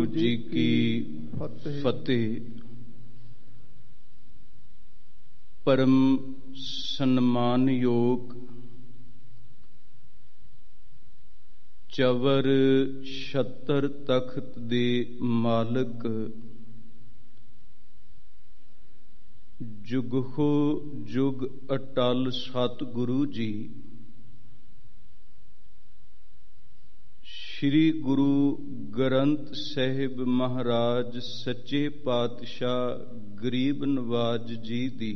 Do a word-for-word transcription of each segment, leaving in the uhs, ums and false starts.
ਜੀ ਕੀ ਫਤਿਹ। ਪਰਮ ਸਨਮਾਨਯੋਗ ਚਵਰ ਛਤਰ ਤਖਤ ਦੇ ਮਾਲਕ ਜੁਗਹੁ ਜੁਗ ਅਟਲ ਸਤਿਗੁਰੂ ਜੀ, ਸ਼੍ਰੀ ਗੁਰੂ ਗ੍ਰੰਥ ਸਾਹਿਬ ਮਹਾਰਾਜ ਸੱਚੇ ਪਾਤਸ਼ਾਹ ਗਰੀਬ ਨਵਾਜ ਜੀ ਦੀ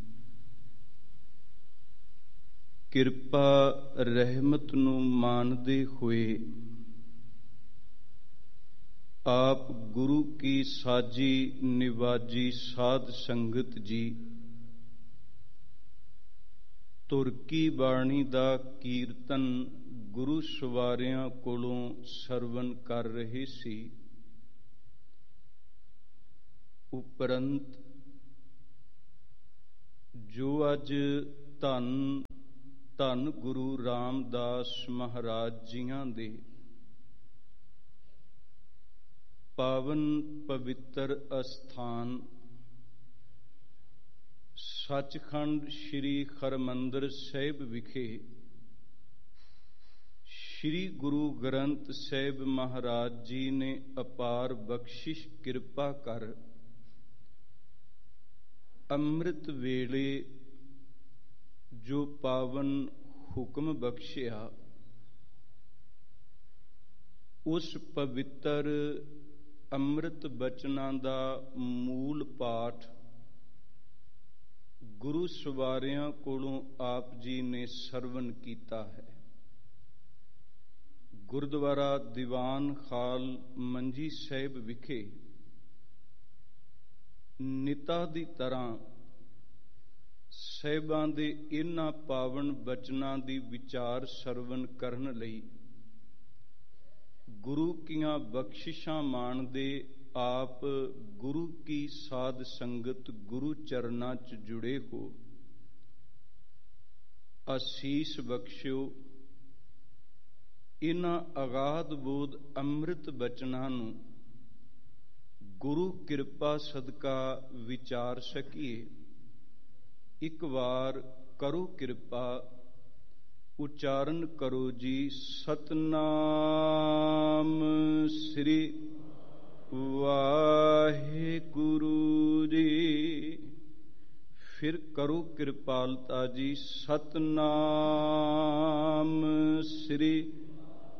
ਕਿਰਪਾ ਰਹਿਮਤ ਨੂੰ ਮਾਣਦੇ ਹੋਏ ਆਪ ਗੁਰੂ ਕੀ ਸਾਜੀ ਨਿਵਾਜੀ ਸਾਧ ਸੰਗਤ ਜੀ ਤੁਰ ਕੀ ਬਾਣੀ ਦਾ ਕੀਰਤਨ ਗੁਰੂ ਸਵਾਰਿਆਂ ਕੋਲੋਂ ਸਰਵਨ ਕਰ ਰਹੇ ਸੀ। ਉਪਰੰਤ ਜੋ ਅੱਜ ਧੰਨ ਧੰਨ ਗੁਰੂ ਰਾਮਦਾਸ ਮਹਾਰਾਜ ਜੀਆਂ ਦੇ ਪਾਵਨ ਪਵਿੱਤਰ ਅਸਥਾਨ ਸੱਚਖੰਡ ਸ੍ਰੀ ਹਰਿਮੰਦਰ ਸਾਹਿਬ ਵਿਖੇ ਸ਼੍ਰੀ ਗੁਰੂ ਗ੍ਰੰਥ ਸਾਹਿਬ ਮਹਾਰਾਜ ਜੀ ਨੇ ਅਪਾਰ ਬਖਸ਼ਿਸ਼ ਕਿਰਪਾ ਕਰ ਅੰਮ੍ਰਿਤ ਵੇਲੇ ਜੋ ਪਾਵਨ ਹੁਕਮ ਬਖਸ਼ਿਆ, ਉਸ ਪਵਿੱਤਰ ਅੰਮ੍ਰਿਤ ਬਚਨਾਂ ਦਾ ਮੂਲ ਪਾਠ ਗੁਰੂ ਸਵਾਰਿਆਂ ਕੋਲੋਂ ਆਪ ਜੀ ਨੇ ਸਰਵਨ ਕੀਤਾ ਹੈ। ਗੁਰਦੁਆਰਾ ਦੀਵਾਨ ਖਾਲ ਮੰਜੀ ਸਾਹਿਬ ਵਿਖੇ ਨਿਤਾ ਦੀ ਤਰ੍ਹਾਂ ਸਾਹਿਬਾਂ ਦੇ ਇਹਨਾਂ ਪਾਵਨ ਬਚਨਾਂ ਦੀ ਵਿਚਾਰ ਸਰਵਨ ਕਰਨ ਲਈ ਗੁਰੂ ਕੀਆਂ ਬਖਸ਼ਿਸ਼ਾਂ ਮਾਣਦੇ ਆਪ ਗੁਰੂ ਕੀ ਸਾਧ ਸੰਗਤ ਗੁਰੂ ਚਰਨਾਂ 'ਚ ਜੁੜੇ ਹੋ ਅਸੀਸ ਬਖਸ਼ਿਓ। ਇਹਨਾਂ ਅਗਾਧ ਬੋਧ ਅੰਮ੍ਰਿਤ ਬਚਨਾਂ ਨੂੰ ਗੁਰੂ ਕਿਰਪਾ ਸਦਕਾ ਵਿਚਾਰ ਸਕੀਏ। ਇੱਕ ਵਾਰ ਕਰੋ ਕਿਰਪਾ, ਉਚਾਰਨ ਕਰੋ ਜੀ ਸਤਨਾਮ ਸ੍ਰੀ ਵਾਹਿਗੁਰੂ ਜੀ। ਫਿਰ ਕਰੋ ਕਿਰਪਾਲਤਾ ਜੀ ਸਤਨਾਮ ਸ੍ਰੀ